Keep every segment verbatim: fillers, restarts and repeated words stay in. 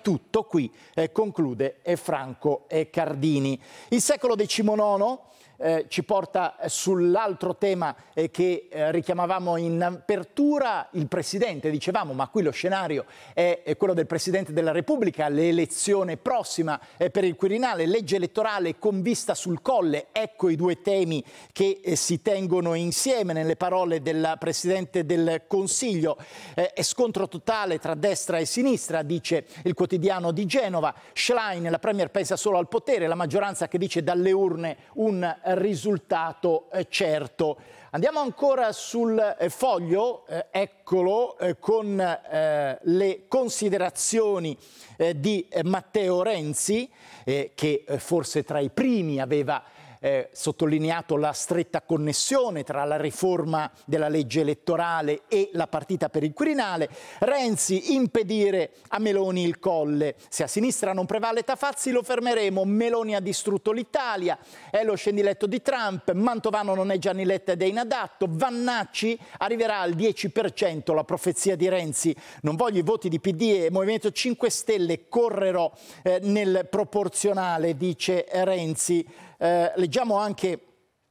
tutto qui, eh, conclude eh, Franco eh, Cardini. Il secolo diciannove Eh, ci porta sull'altro tema eh, che eh, richiamavamo in apertura, il Presidente, dicevamo, ma qui lo scenario è, è quello del Presidente della Repubblica, l'elezione prossima eh, per il Quirinale, legge elettorale con vista sul Colle, ecco i due temi che eh, si tengono insieme nelle parole del Presidente del Consiglio. Eh, è scontro totale tra destra e sinistra, dice il quotidiano di Genova. Schlein, la Premier pensa solo al potere, la maggioranza che dice dalle urne un risultato eh, certo. Andiamo ancora sul eh, foglio, eh, eccolo, eh, con eh, le considerazioni eh, di eh, Matteo Renzi, eh, che eh, forse tra i primi aveva Eh, sottolineato la stretta connessione tra la riforma della legge elettorale e la partita per il Quirinale. Renzi, impedire a Meloni il Colle. Se a sinistra non prevale Tafazzi lo fermeremo. Meloni ha distrutto l'Italia. È lo scendiletto di Trump. Mantovano non è Gianni Letta ed è inadatto. Vannacci arriverà al dieci per cento. La profezia di Renzi. Non voglio i voti di P D e Movimento cinque Stelle. Correrò eh, nel proporzionale, dice Renzi. Eh, leggiamo anche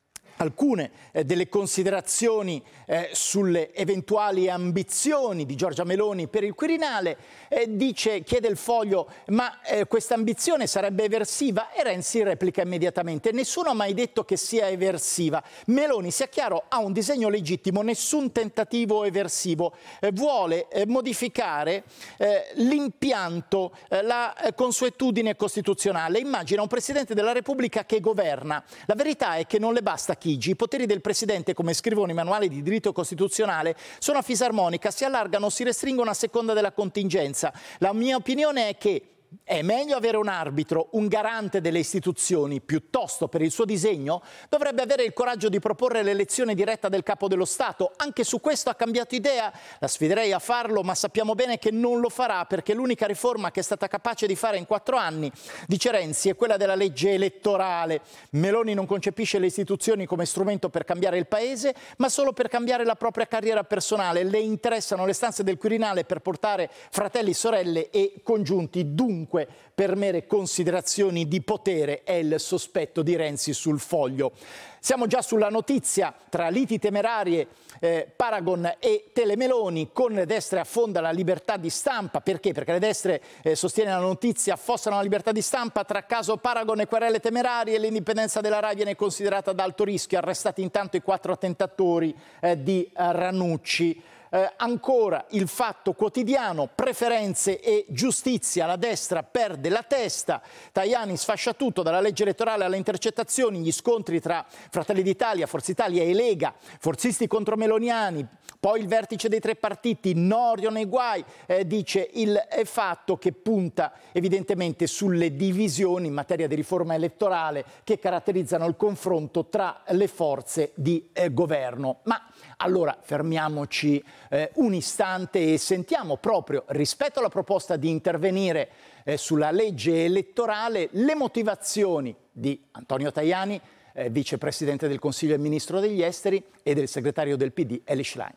alcune eh, delle considerazioni eh, sulle eventuali ambizioni di Giorgia Meloni per il Quirinale. Eh, dice, chiede il Foglio, ma eh, questa ambizione sarebbe eversiva? E Renzi replica immediatamente, nessuno ha mai detto che sia eversiva. Meloni, sia chiaro, ha un disegno legittimo, nessun tentativo eversivo. Eh, vuole eh, modificare eh, l'impianto, eh, la eh, consuetudine costituzionale. Immagina un Presidente della Repubblica che governa. La verità è che non le basta Chigi. I poteri del Presidente, come scrivono i manuali di diritto costituzionale, sono a fisarmonica, si allargano o si restringono a seconda della contingenza. La mia opinione è che è meglio avere un arbitro, un garante delle istituzioni, piuttosto per il suo disegno dovrebbe avere il coraggio di proporre l'elezione diretta del capo dello Stato. Anche su questo ha cambiato idea, la sfiderei a farlo, ma sappiamo bene che non lo farà perché l'unica riforma che è stata capace di fare in quattro anni, dice Renzi, è quella della legge elettorale. Meloni non concepisce le istituzioni come strumento per cambiare il paese, ma solo per cambiare la propria carriera personale. Le interessano le stanze del Quirinale per portare fratelli, sorelle e congiunti. Dunque, per mere considerazioni di potere è il sospetto di Renzi sul Foglio. Siamo già sulla notizia tra liti temerarie, eh, Paragon e Telemeloni. Con le destre affonda la libertà di stampa. Perché? Perché le destre, eh, sostiene la notizia, affossano la libertà di stampa. Tra caso Paragon e querele temerarie, l'indipendenza della RAI viene considerata ad alto rischio. Arrestati intanto i quattro attentatori eh, di eh, Ranucci. Eh, ancora il Fatto Quotidiano, preferenze e giustizia, la destra perde la testa, Tajani sfascia tutto, dalla legge elettorale alle intercettazioni, gli scontri tra Fratelli d'Italia, Forza Italia e Lega, forzisti contro meloniani, poi il vertice dei tre partiti, Norio nei guai, eh, dice il Fatto, che punta evidentemente sulle divisioni in materia di riforma elettorale che caratterizzano il confronto tra le forze di eh, governo. Ma allora fermiamoci eh, un istante e sentiamo proprio rispetto alla proposta di intervenire eh, sulla legge elettorale le motivazioni di Antonio Tajani, eh, vicepresidente del Consiglio e ministro degli esteri, e del segretario del P D Eli Schlein.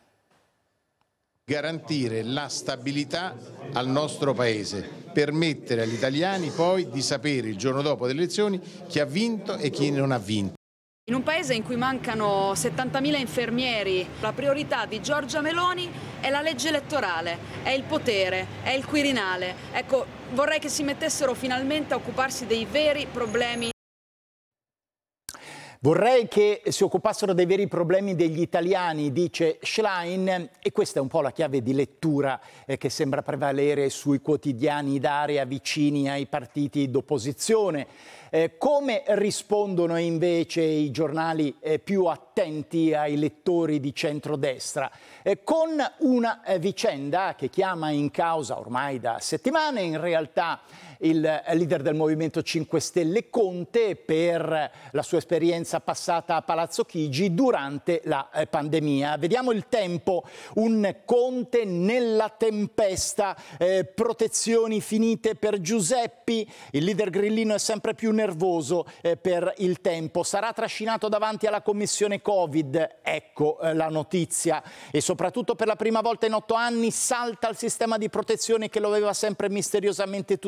Garantire la stabilità al nostro Paese, permettere agli italiani poi di sapere il giorno dopo delle elezioni chi ha vinto e chi non ha vinto. In un paese in cui mancano settantamila infermieri, la priorità di Giorgia Meloni è la legge elettorale, è il potere, è il Quirinale. Ecco, vorrei che si mettessero finalmente a occuparsi dei veri problemi. Vorrei che si occupassero dei veri problemi degli italiani, dice Schlein, e questa è un po' la chiave di lettura eh, che sembra prevalere sui quotidiani d'area vicini ai partiti d'opposizione. Eh, come rispondono invece i giornali eh, più attenti ai lettori di centrodestra? Eh, con una eh, vicenda che chiama in causa ormai da settimane, in realtà il eh, leader del Movimento cinque Stelle Conte per la sua esperienza passata a Palazzo Chigi durante la eh, pandemia. Vediamo Il Tempo, un Conte nella tempesta, eh, protezioni finite per Giuseppi, il leader grillino è sempre più nervoso eh, per Il Tempo, sarà trascinato davanti alla commissione Covid, ecco eh, la notizia, e soprattutto per la prima volta in otto anni salta il sistema di protezione che lo aveva sempre misteriosamente tutto